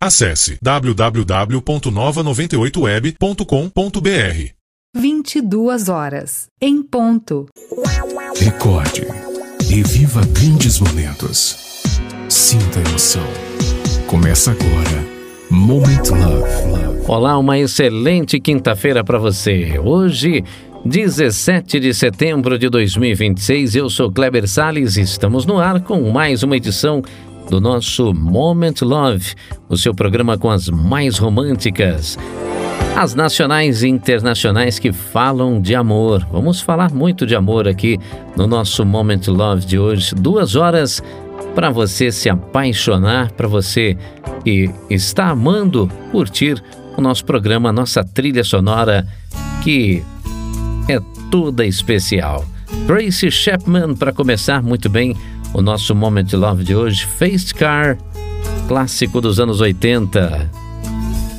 Acesse www.nova98web.com.br. 22 horas, em ponto. Recorde e viva grandes momentos. Sinta a emoção. Começa agora, Moment Love. Olá, uma excelente quinta-feira para você. Hoje, 17 de setembro de 2026, eu sou Kleber Salles e estamos no ar com mais uma edição do nosso Moment Love, o seu programa com as mais românticas, as nacionais e internacionais que falam de amor. Vamos falar muito de amor aqui no nosso Moment Love de hoje. 2 horas para você se apaixonar, para você que está amando curtir o nosso programa, a nossa trilha sonora, que é toda especial. Tracy Chapman, para começar muito bem o nosso Moment Love de hoje. Fast Car, clássico dos anos 80.